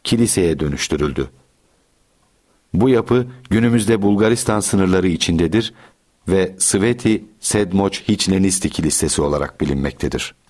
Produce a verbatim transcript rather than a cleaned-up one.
kiliseye dönüştürüldü. Bu yapı günümüzde Bulgaristan sınırları içindedir ve Sveti Sedmoç Hiçlenisti Kilisesi olarak bilinmektedir.